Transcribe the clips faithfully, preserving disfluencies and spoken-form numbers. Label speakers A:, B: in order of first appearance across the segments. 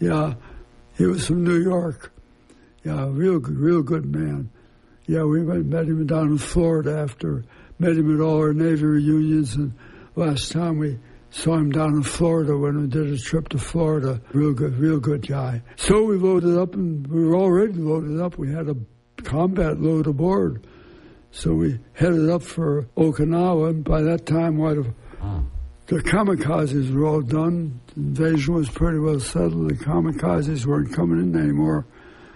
A: Yeah, he was from New York. Yeah, real good, real good man. Yeah, we went met him down in Florida after, met him at all our Navy reunions, and last time we saw him down in Florida when we did a trip to Florida. Real good, real good guy. So we loaded up, and we were already loaded up. We had a combat load aboard. So we headed up for Okinawa, and by that time, what, the kamikazes were all done. The invasion was pretty well settled. The kamikazes weren't coming in anymore.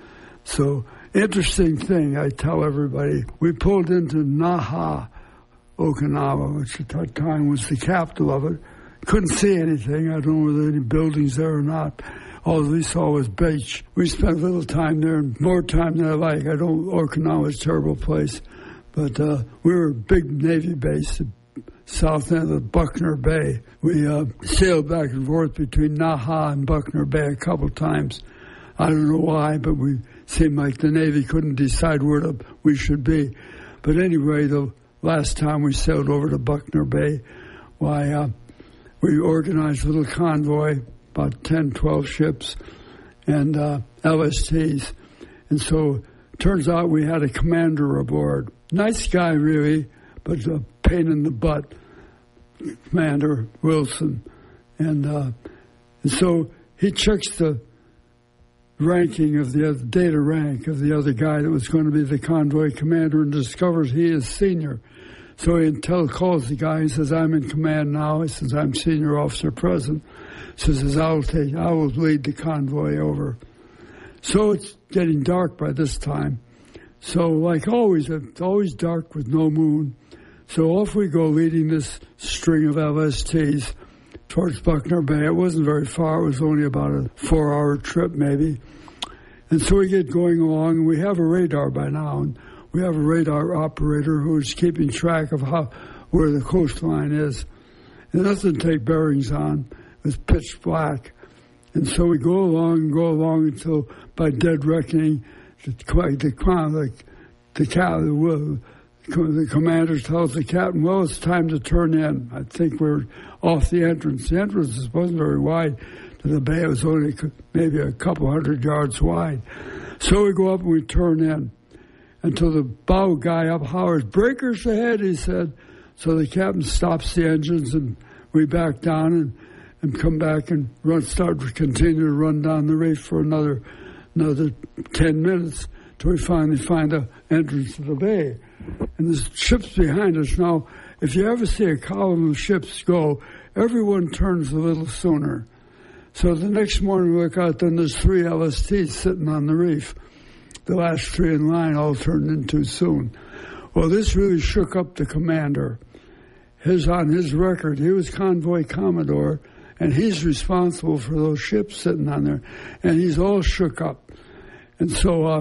A: So, interesting thing, I tell everybody, we pulled into Naha, Okinawa, which at that time was the capital of it. Couldn't see anything. I don't know whether there were any buildings there or not. All we saw was beach. We spent a little time there, more time than I like. I don't, Okinawa is a terrible place. But uh, we were a big Navy base, south end of Buckner Bay. We uh, sailed back and forth between Naha and Buckner Bay a couple times. I don't know why, but we seemed like the Navy couldn't decide where to, we should be. But anyway, the last time we sailed over to Buckner Bay, why, uh, we organized a little convoy, about ten, twelve ships, and uh, L S Ts. And so it turns out we had a commander aboard. Nice guy, really, but a pain in the butt, Commander Wilson. And, uh, and so he checks the ranking of the other, data rank of the other guy that was going to be the convoy commander, and discovers he is senior. So he until calls the guy. He says, "I'm in command now." He says, "I'm senior officer present." So he says, "I'll take, I will lead the convoy over." So it's getting dark by this time. So like always, it's always dark with no moon. So off we go, leading this string of L S Ts towards Buckner Bay. It wasn't very far. It was only about a four-hour trip, maybe. And so we get going along, and we have a radar by now. And we have a radar operator who is keeping track of how where the coastline is. And nothing to take bearings on. It was pitch black. And so we go along and go along until, by dead reckoning, the the the, the, the, the commander tells the captain, "Well, it's time to turn in." I think we're off the entrance. The entrance wasn't very wide to the bay. It was only maybe a couple hundred yards wide. So we go up and we turn in until the bow guy up hollers, "Breakers ahead," he said. So the captain stops the engines, and we back down and, and come back and run, start to continue to run down the reef for another another ten minutes till we finally find the entrance to the bay. And the ships behind us now, if you ever see a column of ships go, everyone turns a little sooner. So the next morning we look out, then there's three L S Ts sitting on the reef. The last three in line all turned in too soon. Well, this really shook up the commander. His on his record, he was convoy commodore, and he's responsible for those ships sitting on there, and he's all shook up. And so uh,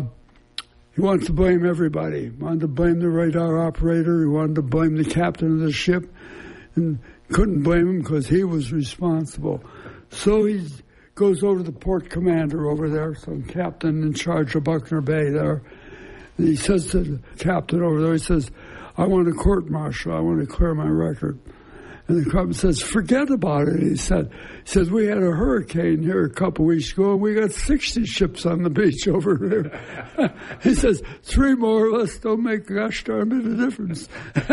A: he wanted to blame everybody. He wanted to blame the radar operator. He wanted to blame the captain of the ship, and couldn't blame him because he was responsible. So he goes over to the port commander over there, some captain in charge of Buckner Bay there. And he says to the captain over there, he says, "I want a court-martial. I want to clear my record." And the captain says, "Forget about it," he said. He says, "We had a hurricane here a couple of weeks ago, and we got sixty ships on the beach over there." He says, "Three more or less don't make a gosh darn bit of difference."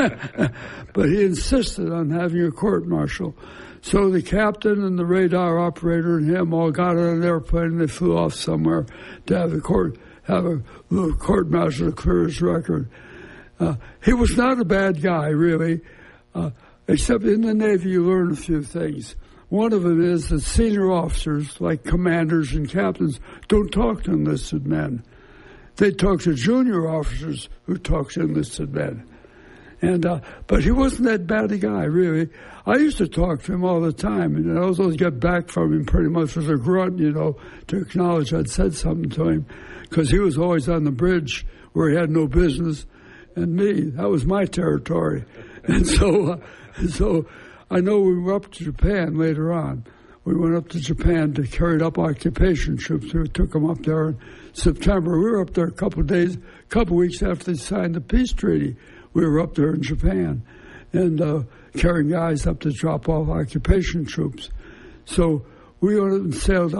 A: But he insisted on having a court-martial. So the captain and the radar operator and him all got on an airplane, and they flew off somewhere to have a court, have a little court-martial to clear his record. Uh, he was not a bad guy, really. Uh, Except in the Navy, you learn a few things. One of them is that senior officers, like commanders and captains, don't talk to enlisted men. They talk to junior officers who talk to enlisted men. And uh, but he wasn't that bad a guy, really. I used to talk to him all the time, and I always get back from him pretty much with a grunt, you know, to acknowledge I'd said something to him, because he was always on the bridge where he had no business, and me, that was my territory. And so... Uh, So I know we were up to Japan later on. We went up to Japan to carry up occupation troops. We took them up there in September. We were up there a couple of days, a couple of weeks after they signed the peace treaty. We were up there in Japan and uh, carrying guys up to drop off occupation troops. So we went and sailed